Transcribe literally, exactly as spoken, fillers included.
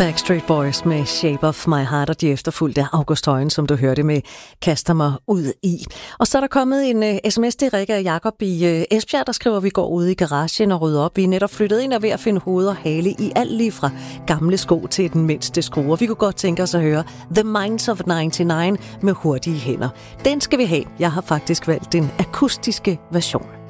Backstreet Boys med Shape of My Heart, og de efterfulgte August Højen, som du hørte med Kaster mig ud i. Og så er der kommet en uh, sms til Rikke og Jakob i uh, Esbjerg, der skriver, at vi går ud i garagen og rydder op. Vi er netop flyttet ind og ved at finde hoved og hale i alt lige fra gamle sko til den mindste skrue. Vi kunne godt tænke os at høre The Minds of nioghalvfems med hurtige hænder. Den skal vi have. Jeg har faktisk valgt den akustiske version.